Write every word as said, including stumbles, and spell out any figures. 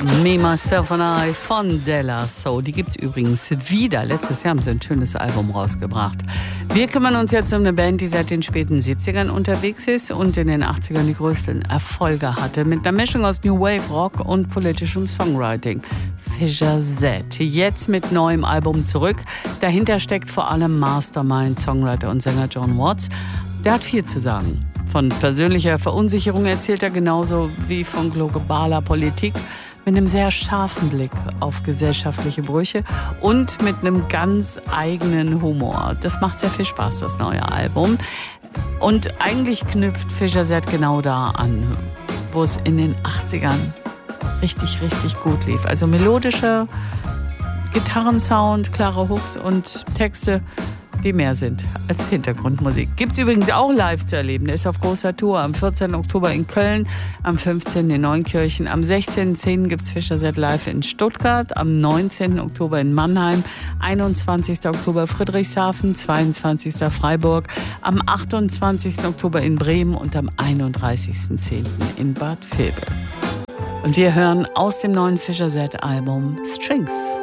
Me, Myself and I von Della Soul. Die gibt's übrigens wieder. Letztes Jahr haben sie ein schönes Album rausgebracht. Wir kümmern uns jetzt um eine Band, die seit den späten siebzigern unterwegs ist und in den achtzigern die größten Erfolge hatte. Mit einer Mischung aus New Wave, Rock und politischem Songwriting. Fischer Z. Jetzt mit neuem Album zurück. Dahinter steckt vor allem Mastermind, Songwriter und Sänger John Watts. Der hat viel zu sagen. Von persönlicher Verunsicherung erzählt er genauso wie von globaler Politik, mit einem sehr scharfen Blick auf gesellschaftliche Brüche und mit einem ganz eigenen Humor. Das macht sehr viel Spaß, das neue Album. Und eigentlich knüpft Fischer Z genau da an, wo es in den achtzigern richtig, richtig gut lief. Also melodischer Gitarrensound, klare Hooks und Texte, die mehr sind als Hintergrundmusik. Gibt's übrigens auch live zu erleben. Der ist auf großer Tour am vierzehnten Oktober in Köln, am fünfzehnten in Neunkirchen, am sechzehnten zehnten gibt's Fischer Z live in Stuttgart, am neunzehnten Oktober in Mannheim, einundzwanzigsten Oktober Friedrichshafen, zweiundzwanzigsten Freiburg, am achtundzwanzigsten Oktober in Bremen und am einunddreißigsten zehnten in Bad Vilbel. Und wir hören aus dem neuen Fischer Z Album Strings.